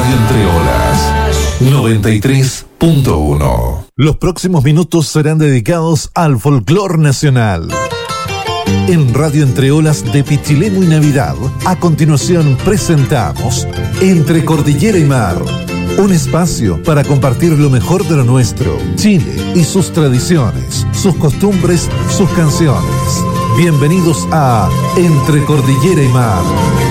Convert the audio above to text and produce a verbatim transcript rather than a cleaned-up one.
Radio Entre Olas noventa y tres punto uno. Los próximos minutos serán dedicados al folclor nacional. En Radio Entre Olas de Pichilemu y Navidad, a continuación presentamos Entre Cordillera y Mar, un espacio para compartir lo mejor de lo nuestro, Chile y sus tradiciones, sus costumbres, sus canciones. Bienvenidos a Entre Cordillera y Mar.